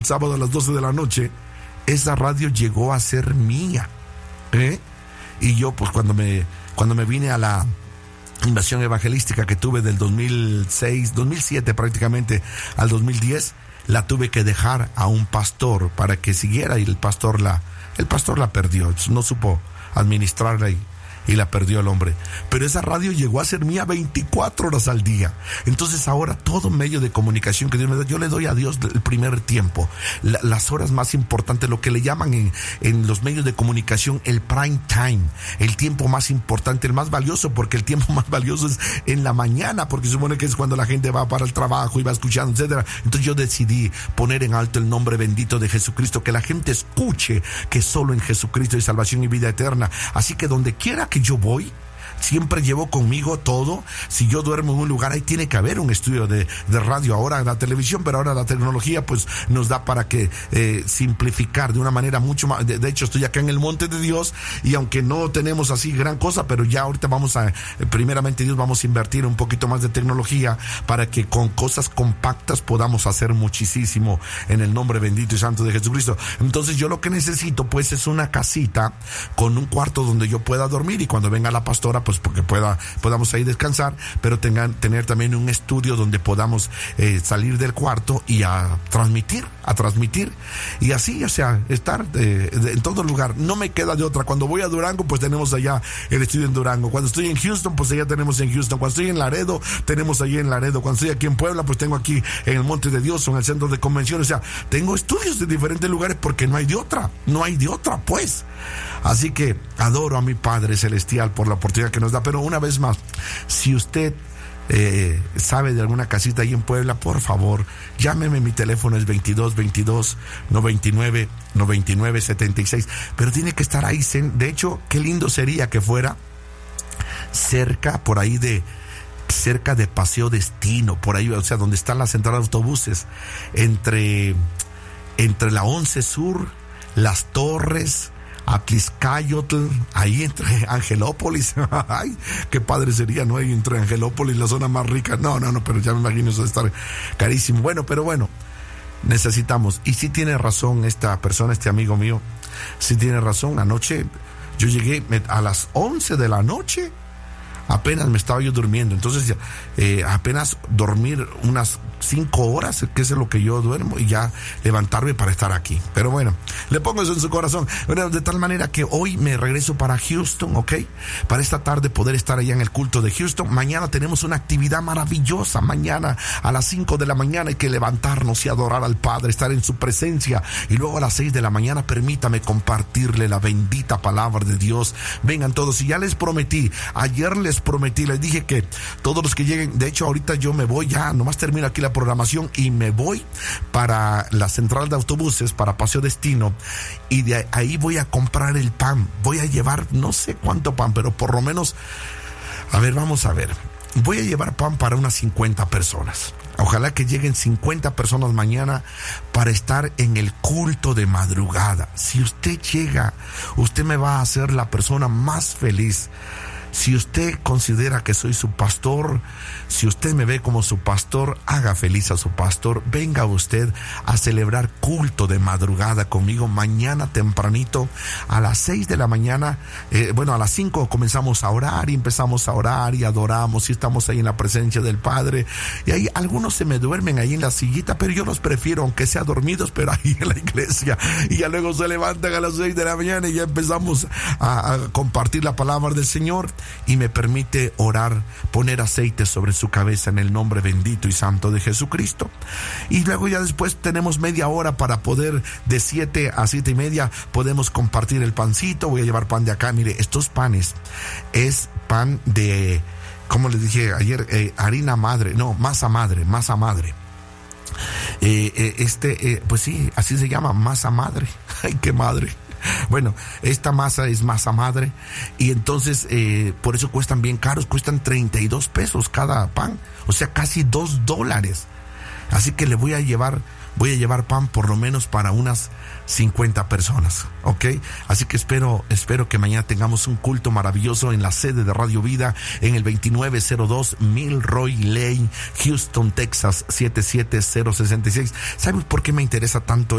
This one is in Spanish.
sábado a las 12 de la noche, esa radio llegó a ser mía. Y yo, pues cuando me vine a la invasión evangelística que tuve del 2007 prácticamente al 2010, la tuve que dejar a un pastor para que siguiera, y el pastor la perdió, no supo administrarla y la perdió el hombre. Pero esa radio llegó a ser mía 24 horas al día. Entonces ahora todo medio de comunicación que Dios me da, yo le doy a Dios el primer tiempo, las horas más importantes, lo que le llaman en los medios de comunicación el prime time, el tiempo más importante, el más valioso, porque el tiempo más valioso es en la mañana, porque se supone que es cuando la gente va para el trabajo y va escuchando, etcétera. Entonces yo decidí poner en alto el nombre bendito de Jesucristo, que la gente escuche que solo en Jesucristo hay salvación y vida eterna. Así que donde quiera que yo voy, siempre llevo conmigo todo. Si yo duermo en un lugar, ahí tiene que haber un estudio de radio. Ahora la televisión, pero ahora la tecnología pues nos da para que simplificar de una manera mucho más. De hecho, estoy acá en el Monte de Dios, y aunque no tenemos así gran cosa, pero ya ahorita primeramente Dios, vamos a invertir un poquito más de tecnología para que con cosas compactas podamos hacer muchísimo en el nombre bendito y santo de Jesucristo. Entonces yo lo que necesito pues es una casita con un cuarto donde yo pueda dormir, y cuando venga la pastora pues porque podamos ahí descansar, pero tener también un estudio donde podamos salir del cuarto y a transmitir, y así, o sea, estar en todo lugar. No me queda de otra. Cuando voy a Durango, pues tenemos allá el estudio en Durango. Cuando estoy en Houston, pues allá tenemos en Houston. Cuando estoy en Laredo, tenemos allí en Laredo. Cuando estoy aquí en Puebla, pues tengo aquí en el Monte de Dios o en el centro de convenciones. O sea, tengo estudios de diferentes lugares porque no hay de otra, pues. Así que adoro a mi Padre Celestial por la oportunidad que nos da. Pero una vez más, si usted sabe de alguna casita ahí en Puebla, por favor, llámeme. Mi teléfono es 22-22-99-99-76. Pero tiene que estar ahí. De hecho, qué lindo sería que fuera cerca de Paseo Destino, por ahí, o sea, donde está la central de autobuses, entre la 11 Sur, Las Torres, Atliscayotl, ahí entre Angelópolis. Ay, qué padre sería, ¿no? Ahí entre Angelópolis, la zona más rica. No, pero ya me imagino eso de estar carísimo. Pero bueno, necesitamos. Y sí tiene razón esta persona, este amigo mío, sí tiene razón. Anoche yo llegué a las 11 de la noche, apenas me estaba yo durmiendo. Entonces apenas dormir unas 5 horas, que es lo que yo duermo, y ya levantarme para estar aquí. Pero bueno, le pongo eso en su corazón. Bueno, de tal manera que hoy me regreso para Houston, ¿ok? Para esta tarde poder estar allá en el culto de Houston. Mañana tenemos una actividad maravillosa. Mañana a las 5 de la mañana hay que levantarnos y adorar al Padre, estar en su presencia. Y luego a las 6 de la mañana permítame compartirle la bendita palabra de Dios. Vengan todos. Y ya les prometí, ayer les dije que todos los que lleguen, de hecho ahorita yo me voy, ya nomás termino aquí la programación y me voy para la central de autobuses, para Paseo Destino, y de ahí voy a comprar el pan. Voy a llevar no sé cuánto pan, pero por lo menos, vamos a ver, voy a llevar pan para unas 50 personas. Ojalá que lleguen 50 personas mañana para estar en el culto de madrugada. Si usted llega, usted me va a hacer la persona más feliz. Si usted considera que soy su pastor, si usted me ve como su pastor, haga feliz a su pastor. Venga usted a celebrar culto de madrugada conmigo mañana tempranito a las 6 de la mañana. A las 5 comenzamos a orar y empezamos a orar y adoramos y estamos ahí en la presencia del Padre. Y ahí algunos se me duermen ahí en la sillita, pero yo los prefiero, aunque sea dormidos, pero ahí en la iglesia. Y ya luego se levantan a las 6 de la mañana y ya empezamos a compartir la palabra del Señor. Y me permite orar, poner aceite sobre su cabeza en el nombre bendito y santo de Jesucristo. Y luego ya después tenemos media hora para poder, de 7 a 7 y media, podemos compartir el pancito. Voy a llevar pan de acá. Mire, estos panes es pan de, como les dije ayer, masa madre. Pues sí, así se llama, masa madre. Ay, qué madre. Bueno, esta masa es masa madre, y entonces por eso cuestan bien caros, cuestan 32 pesos cada pan, o sea, casi $2. Así que le voy a llevar pan por lo menos para unas 50 personas, ¿ok? Así que espero que mañana tengamos un culto maravilloso en la sede de Radio Vida, en el 2902 Milroy Lane, Houston, Texas, 77066. ¿Sabes por qué me interesa tanto